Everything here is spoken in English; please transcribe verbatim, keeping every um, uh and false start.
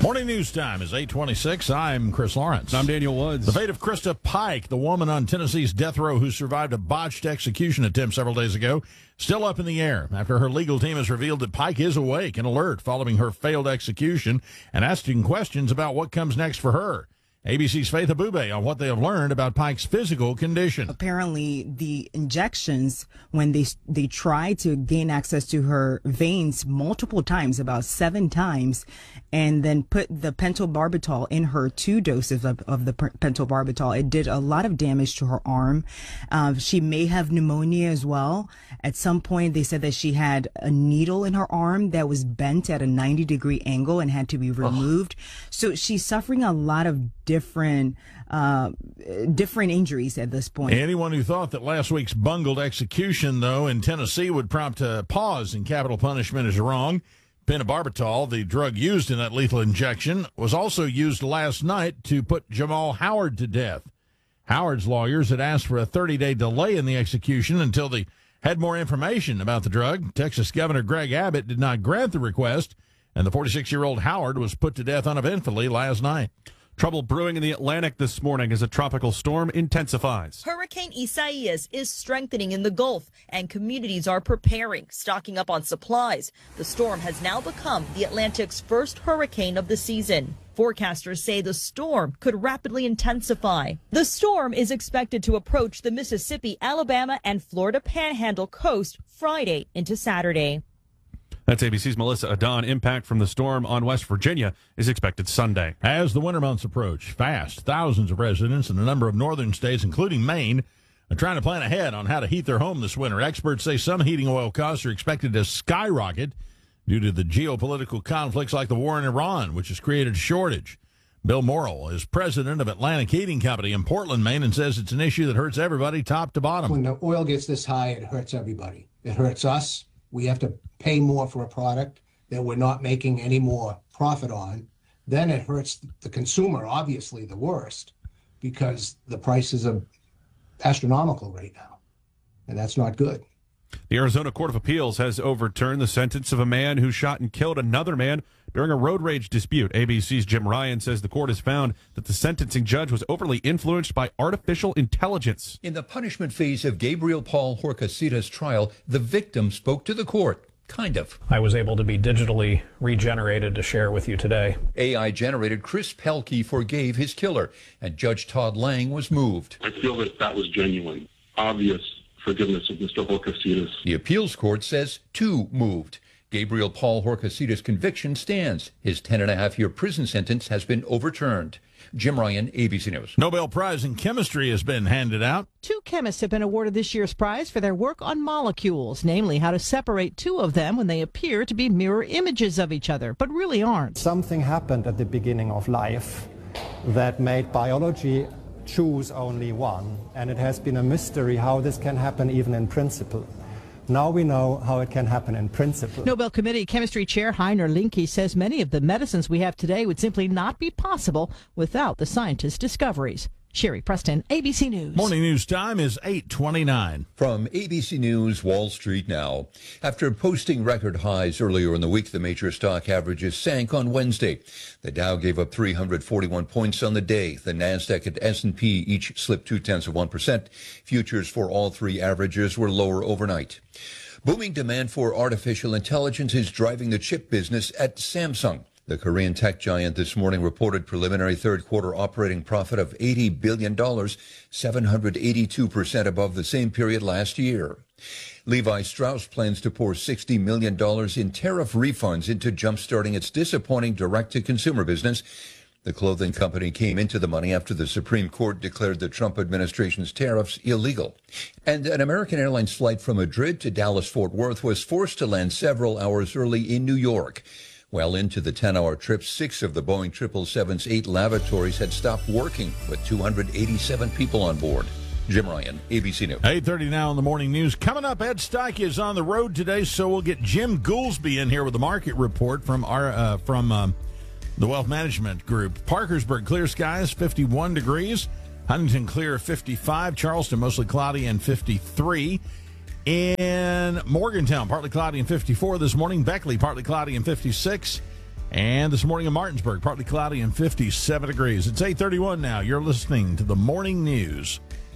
Morning news time is eight twenty-six. I'm Chris Lawrence. I'm Daniel Woods. The fate of Krista Pike, the woman on Tennessee's death row who survived a botched execution attempt several days ago, still up in the air after her legal team has revealed that Pike is awake and alert following her failed execution and asking questions about what comes next for her. A B C's Faith Abube on what they have learned about Pike's physical condition. Apparently, the injections, when they they tried to gain access to her veins multiple times, about seven times, and then put the pentobarbital in her, two doses of, of the pentobarbital, it did a lot of damage to her arm. Um, she may have pneumonia as well. At some point, they said that she had a needle in her arm that was bent at a ninety degree angle and had to be removed. Oh. So she's suffering a lot of different uh, different injuries at this point. Anyone who thought that last week's bungled execution, though, in Tennessee would prompt a pause in capital punishment is wrong. Pentobarbital, the drug used in that lethal injection, was also used last night to put Jamal Howard to death. Howard's lawyers had asked for a thirty-day delay in the execution until they had more information about the drug. Texas Governor Greg Abbott did not grant the request, and the forty-six-year-old Howard was put to death uneventfully last night. Trouble brewing in the Atlantic this morning as a tropical storm intensifies. Hurricane Isaias is strengthening in the Gulf, and communities are preparing, stocking up on supplies. The storm has now become the Atlantic's first hurricane of the season. Forecasters say the storm could rapidly intensify. The storm is expected to approach the Mississippi, Alabama, and Florida Panhandle coast Friday into Saturday. That's A B C's Melissa Adon. Impact from the storm on West Virginia is expected Sunday. As the winter months approach fast, thousands of residents in a number of northern states, including Maine, are trying to plan ahead on how to heat their home this winter. Experts say some heating oil costs are expected to skyrocket due to the geopolitical conflicts like the war in Iran, which has created a shortage. Bill Morrill is president of Atlantic Heating Company in Portland, Maine, and says it's an issue that hurts everybody top to bottom. When the oil gets this high, it hurts everybody. It hurts us. We have to pay more for a product that we're not making any more profit on. Then it hurts the consumer, obviously the worst, because the prices are astronomical right now, and that's not good. The Arizona Court of Appeals has overturned the sentence of a man who shot and killed another man during a road rage dispute. A B C's Jim Ryan says the court has found that the sentencing judge was overly influenced by artificial intelligence. In the punishment phase of Gabriel Paul Horcasitas' trial, the victim spoke to the court. Kind of. I was able to be digitally regenerated to share with you today. A I-generated Chris Pelkey forgave his killer, and Judge Todd Lang was moved. I feel that that was genuine, obvious forgiveness of Mister Horcasitas. The appeals court says two moved. Gabriel Paul Horcasitas' conviction stands. His ten and a half year prison sentence has been overturned. Jim Ryan, A B C News. Nobel Prize in Chemistry has been handed out. Two chemists have been awarded this year's prize for their work on molecules, namely how to separate two of them when they appear to be mirror images of each other, but really aren't. Something happened at the beginning of life that made biology choose only one, and it has been a mystery how this can happen even in principle. Now we know how it can happen in principle. Nobel Committee Chemistry Chair Heiner Linke says many of the medicines we have today would simply not be possible without the scientists' discoveries. Sherry Preston, A B C News. Morning news time is eight twenty-nine. From A B C News, Wall Street now. After posting record highs earlier in the week, the major stock averages sank on Wednesday. The Dow gave up three hundred forty-one points on the day. The Nasdaq and S and P each slipped two-tenths of one percent. Futures for all three averages were lower overnight. Booming demand for artificial intelligence is driving the chip business at Samsung. The Korean tech giant this morning reported preliminary third-quarter operating profit of eighty billion dollars, seven hundred eighty-two percent above the same period last year. Levi Strauss plans to pour sixty million dollars in tariff refunds into jump-starting its disappointing direct-to-consumer business. The clothing company came into the money after the Supreme Court declared the Trump administration's tariffs illegal. And an American Airlines flight from Madrid to Dallas-Fort Worth was forced to land several hours early in New York. Well into the ten-hour trip, six of the Boeing triple seven's eight lavatories had stopped working, with two hundred eighty-seven people on board. Jim Ryan, A B C News. eight thirty now in the morning news. Coming up, Ed Steich is on the road today, so we'll get Jim Goolsby in here with the market report from our uh, from um, the Wealth Management Group. Parkersburg, clear skies, fifty-one degrees. Huntington, clear, fifty-five. Charleston, mostly cloudy, and fifty-three. In Morgantown, partly cloudy and fifty-four this morning. Beckley, partly cloudy and fifty-six. And this morning in Martinsburg, partly cloudy and fifty-seven degrees. It's eight thirty-one now. You're listening to the Morning News.